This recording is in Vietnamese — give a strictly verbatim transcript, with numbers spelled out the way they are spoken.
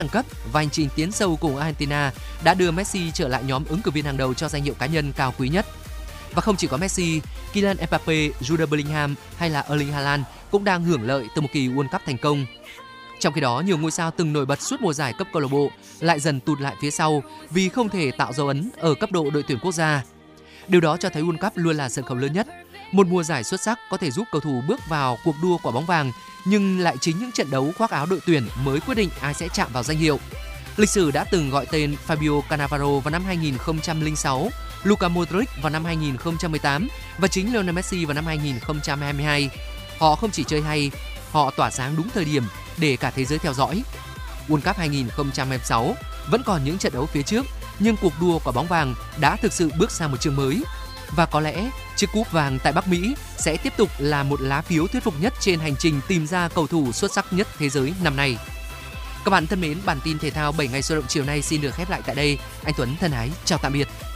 đẳng cấp và hành trình tiến sâu cùng Argentina đã đưa Messi trở lại nhóm ứng cử viên hàng đầu cho danh hiệu cá nhân cao quý nhất. Và không chỉ có Messi, Kylian Mbappe, Jude Bellingham hay là Erling Haaland cũng đang hưởng lợi từ một kỳ World Cup thành công. Trong khi đó, nhiều ngôi sao từng nổi bật suốt mùa giải cấp câu lạc bộ lại dần tụt lại phía sau vì không thể tạo dấu ấn ở cấp độ đội tuyển quốc gia. Điều đó cho thấy World Cup luôn là sân khấu lớn nhất. Một mùa giải xuất sắc có thể giúp cầu thủ bước vào cuộc đua quả bóng vàng, nhưng lại chính những trận đấu khoác áo đội tuyển mới quyết định ai sẽ chạm vào danh hiệu. Lịch sử đã từng gọi tên Fabio Cannavaro vào năm hai nghìn không trăm lẻ sáu, Luka Modric vào năm hai nghìn không trăm mười tám và chính Lionel Messi vào năm hai nghìn không trăm hai mươi hai. Họ không chỉ chơi hay, họ tỏa sáng đúng thời điểm để cả thế giới theo dõi. World Cup hai nghìn không trăm hai mươi sáu vẫn còn những trận đấu phía trước, nhưng cuộc đua quả bóng vàng đã thực sự bước sang một chương mới. Và có lẽ chiếc cúp vàng tại Bắc Mỹ sẽ tiếp tục là một lá phiếu thuyết phục nhất trên hành trình tìm ra cầu thủ xuất sắc nhất thế giới năm nay. Các bạn thân mến, bản tin thể thao bảy ngày sôi động chiều nay xin được khép lại tại đây. Anh Tuấn thân ái chào tạm biệt.